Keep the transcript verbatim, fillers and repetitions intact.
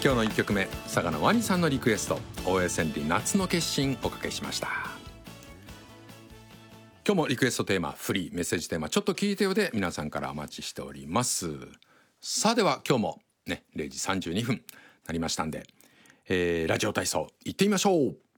今日のいっきょくめ、佐賀のワニさんのリクエスト、大江千里夏の決心おかけしました。今日もリクエストテーマ、フリーメッセージテーマ、ちょっと聞いてよで皆さんからお待ちしております。さあでは今日もねれいじさんじゅうにふんなりましたんで、えー、ラジオ体操行ってみましょう。